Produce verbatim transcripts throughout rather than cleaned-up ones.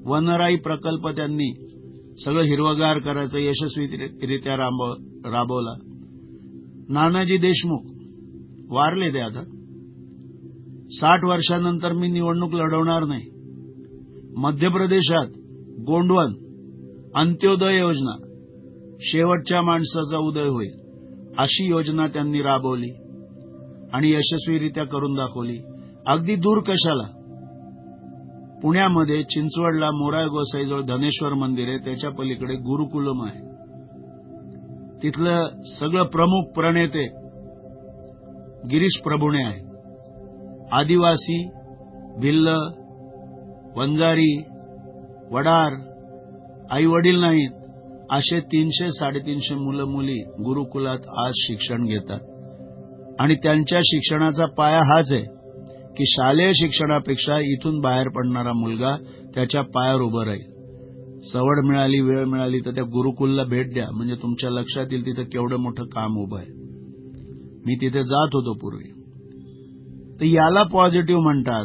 वनराई प्रकल्प त्यांनी सगळं हिरवगार करायचं यशस्वीरित्या राबवला. नानाजी देशमुख वारले ते आता. साठ वर्षानंतर मी निवडणूक लढवणार नाही. मध्य प्रदेशात गोंडवन अंत्योदय योजना, शेवटच्या माणसाचा उदय होईल अशी योजना त्यांनी राबवली आणि यशस्वीरित्या करून दाखवली. अगदी दूर कशाला, पुण्यामध्ये चिंचवडला मोराय गोसाईजवळ धनेश्वर मंदिर आहे, त्याच्या पलीकडे गुरुकुलम आहे. तिथलं सगळं प्रमुख प्रणेते गिरीश प्रभुणे आहे. आदिवासी, भिल्ल, वंजारी, वडार, आई वडील नाहीत असे तीनशे साडेतीनशे मुलं मुली गुरुकुलात आज शिक्षण घेतात आणि त्यांच्या शिक्षणाचा पाया हाच आहे की शालेय शिक्षणापेक्षा इथून बाहेर पडणारा मुलगा त्याच्या पायावर उभं राहील. सवड मिळाली, वेळ मिळाली तर त्या गुरुकुलला भेट द्या, म्हणजे तुमच्या लक्षात येईल तिथं केवढं मोठं काम उभं आहे. मी तिथे जात होतो पूर्वी. तर याला पॉझिटिव्ह म्हणतात.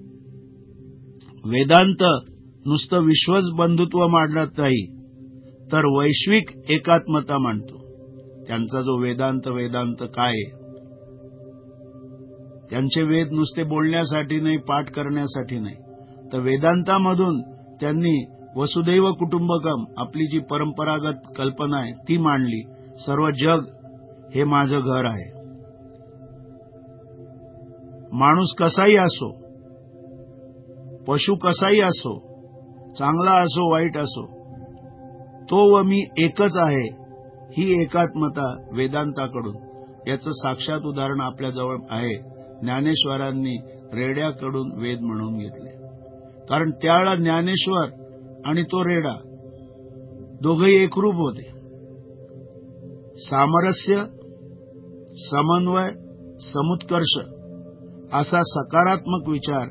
वेदांत नुसतं विश्वच बंधुत्व मांडत नाही तर वैश्विक एकात्मता मांडतो. त्यांचा जो वेदांत वेदांत काय आहे, त्यांचे वेद नुसते बोलण्यासाठी नाही, पाठ करण्यासाठी नाही, तर वेदांतामधून त्यांनी वसुदैव कुटुंबकम आपली जी परंपरागत कल्पना आहे ती मांडली. सर्व जग हे माझं घर आहे. माणूस कसाही असो, पशु कसाही असो, चांगला असो वाईट असो, तो व मी एकच आहे, ही एकात्मता वेदांताकडून. याचं साक्षात उदाहरण आपल्याजवळ आहे. ज्ञानेश्वरांनी रेड्याकडून वेद म्हणून घेतले, कारण त्यावेळेला ज्ञानेश्वर आणि तो रेडा दोघंही एकरूप होते. सामरस्य, समन्वय, समुत्कर्ष असा सकारात्मक विचार,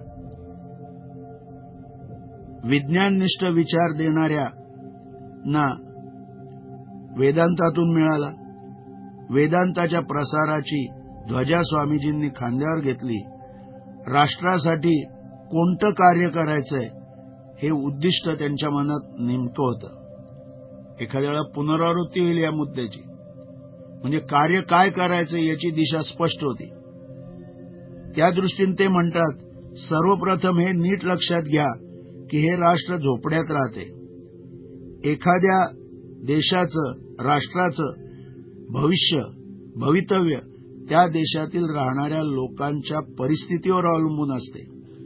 विज्ञाननिष्ठ विचार देणाऱ्या ना वेदांतातून मिळाला. वेदांताच्या प्रसाराची ध्वजा स्वामीजींनी खांद्यावर घेतली. राष्ट्रासाठी कोणतं कार्य करायचंय हे उद्दिष्ट त्यांच्या मनात नेमकं होतं. एखाद्या वेळा पुनरावृत्ती होईल या मुद्द्याची, म्हणजे कार्य काय करायचं याची दिशा स्पष्ट होती. त्या दृष्टीने ते म्हणतात, सर्वप्रथम हे नीट लक्षात घ्या की हे राष्ट्र झोपड्यात राहते. एखाद्या देशाचं, राष्ट्राचं भविष्य, भवितव्य त्या देशातील राहणाऱ्या लोकांच्या परिस्थितीवर अवलंबून असते.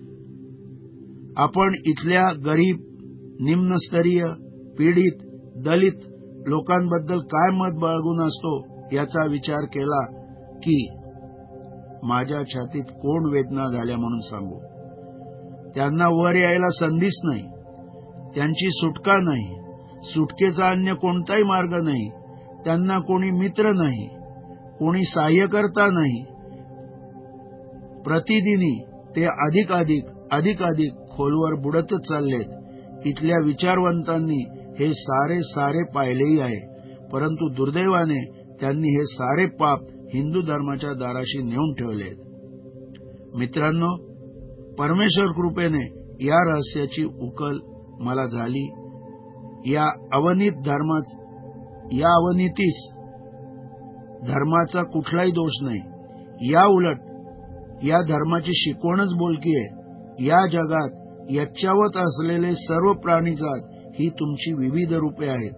आपण इथल्या गरीब, निम्नस्तरीय, पीडित, दलित लोकांबद्दल काय मत बाळगून असतो याचा विचार केला की माझ्या छातीत कोण वेदना झाल्या म्हणून सांगू. त्यांना वर यायला संधीच नाही, त्यांची सुटका नाही, सुटकेचा अन्य कोणताही मार्ग नाही, त्यांना कोणी मित्र नाही, कोणी सहाय्यकर्ता नाही. प्रतिदिनी ते अधिक अधिक अधिक अधिक खोलवर बुडतच चाललेत. इथल्या विचारवंतांनी हे सारे सारे पाहिलेही आहे, परंतु दुर्दैवाने त्यांनी हे सारे पाप हिंदू धर्माच्या दाराशी नेऊन ठेवलेत. मित्रांनो, परमेश्वर कृपेने या रहस्याची उकल मला झाली. या अवनीत धर्मात या अवनीतीस धर्माचा कुठलाही दोष नाही. या उलट या धर्माची शिकवणच बोलकी आहे. या जगात यच्चावत असलेले सर्व प्राणीजात ही तुमची विविध रूपे आहेत.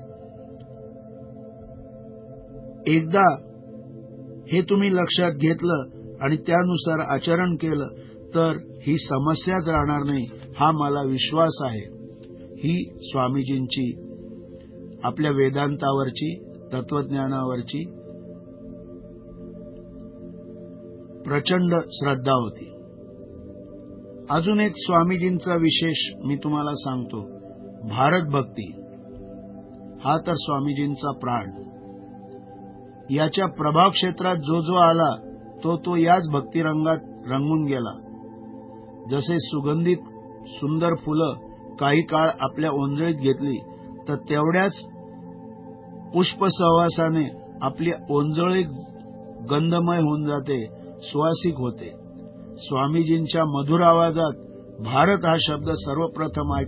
एकदा हे तुम्ही लक्षात घेतलं आणि त्यानुसार आचरण केलं तर ही समस्याच राहणार नाही, हा मला विश्वास आहे. ही स्वामीजींची आपल्या वेदांतावरची, तत्वज्ञानावरची प्रचंड श्रद्धा होती. अजून एक स्वामीजींचा विशेष मी तुम्हाला सांगतो. भारत भक्ती हा तर स्वामीजींचा प्राण. याच्या प्रभाव क्षेत्रात जो जो आला तो तो याच भक्तिरंगात रंगून गेला. जसे सुगंधित सुंदर फुलं काही काळ आपल्या ओंजळीत घेतली तर तेवढ्याच पुष्पसहवासाने आपली ओंजळी गंधमय होऊन जाते, सुवासिक होते. स्वामीजींच्या मधुर आवाजात भारत हा शब्द सर्वप्रथम